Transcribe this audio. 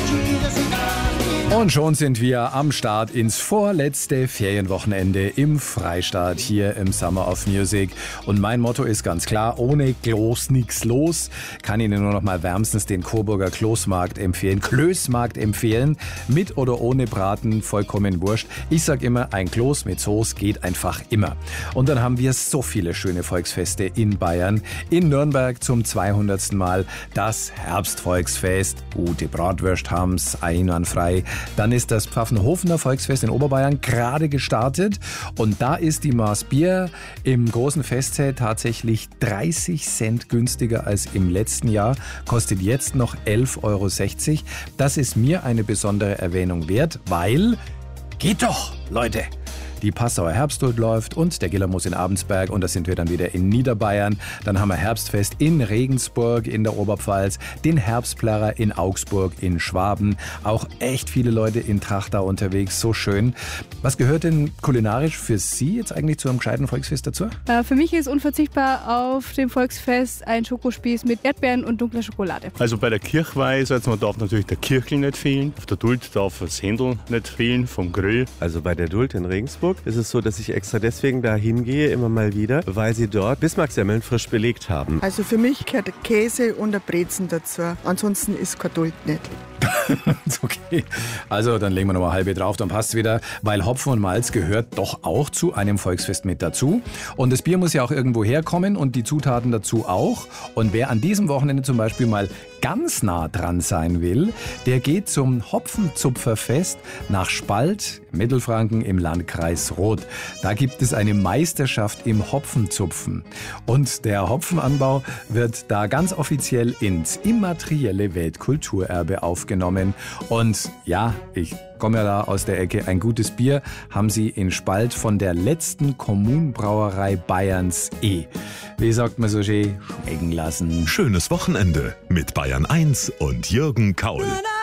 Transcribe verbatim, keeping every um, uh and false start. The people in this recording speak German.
Und schon sind wir am Start ins vorletzte Ferienwochenende im Freistaat hier im Summer of Music. Und mein Motto ist ganz klar, ohne Kloß nix los. Kann Ihnen nur noch mal wärmstens den Coburger Kloßmarkt empfehlen, Klößmarkt empfehlen. Mit oder ohne Braten, vollkommen wurscht. Ich sag immer, ein Kloß mit Soße geht einfach immer. Und dann haben wir so viele schöne Volksfeste in Bayern. In Nürnberg zum zweihundertsten Mal das Herbstvolksfest. Gute Bratwürst haben's, einwandfrei. Dann ist das Pfaffenhofener Volksfest in Oberbayern gerade gestartet und da ist die Maß Bier im großen Festzelt tatsächlich dreißig Cent günstiger als im letzten Jahr, kostet jetzt noch elf Euro sechzig. Das ist mir eine besondere Erwähnung wert, weil geht doch, Leute! Die Passauer Herbstduld läuft und der Gillermoos in Abensberg und da sind wir dann wieder in Niederbayern. Dann haben wir Herbstfest in Regensburg in der Oberpfalz, den Herbstplärrer in Augsburg, in Schwaben. Auch echt viele Leute in Trachtau unterwegs, so schön. Was gehört denn kulinarisch für Sie jetzt eigentlich zu einem gescheiten Volksfest dazu? Äh, für mich ist unverzichtbar auf dem Volksfest ein Schokospieß mit Erdbeeren und dunkler Schokolade. Also bei der Kirchweih, also man darf natürlich der Kirchel nicht fehlen. Auf der Duld darf das Händel nicht fehlen vom Grill. Also bei der Duld in Regensburg ist es so, dass ich extra deswegen da hingehe, immer mal wieder, weil sie dort Bismarcksemmeln frisch belegt haben. Also für mich gehört der Käse und der Brezen dazu. Ansonsten ist kein Duld nicht. Okay, also dann legen wir nochmal halbe drauf, dann passt es wieder, weil Hopfen und Malz gehört doch auch zu einem Volksfest mit dazu. Und das Bier muss ja auch irgendwo herkommen und die Zutaten dazu auch. Und wer an diesem Wochenende zum Beispiel mal ganz nah dran sein will, der geht zum Hopfenzupferfest nach Spalt, Mittelfranken im Landkreis Roth. Da gibt es eine Meisterschaft im Hopfenzupfen. Und der Hopfenanbau wird da ganz offiziell ins immaterielle Weltkulturerbe aufgenommen. Und ja, ich komme ja da aus der Ecke, ein gutes Bier haben sie in Spalt von der letzten Kommunbrauerei Bayerns E. Wie sagt man so schön, schmecken lassen. Schönes Wochenende mit Bayern eins und Jürgen Kaul.